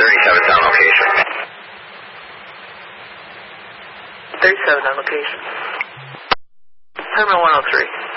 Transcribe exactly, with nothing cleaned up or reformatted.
thirty-seven's on location. thirty-seven on location. Terminal one oh three.